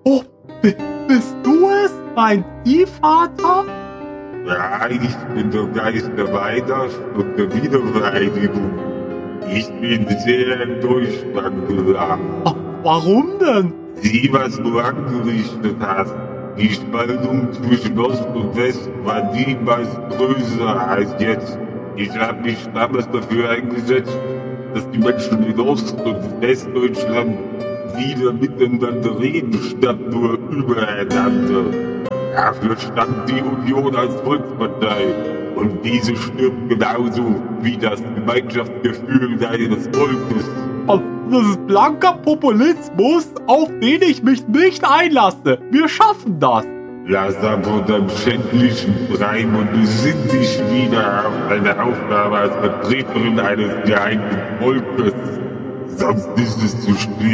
Oh, bist du es, mein Ziehvater? Ja, ich bin der Geist der Weihnacht und der Wiedervereinigung. Ich bin sehr enttäuscht, Angela. Warum denn? Sieh, was du angerichtet hast. Die Spaltung zwischen Ost und West war niemals größer als jetzt. Ich habe mich damals dafür eingesetzt, dass die Menschen in Ost- und Westdeutschland wieder miteinander reden, statt nur übereinander. Dafür stand die Union als Volkspartei. Und diese stirbt genauso wie das Gemeinschaftsgefühl deines Volkes. Das ist blanker Populismus, auf den ich mich nicht einlasse. Wir schaffen das. Lass ab von deinem schändlichen Treiben und besinn dich wieder auf deine Aufgabe als Vertreterin eines geeinten Volkes. Sonst ist es zu spät.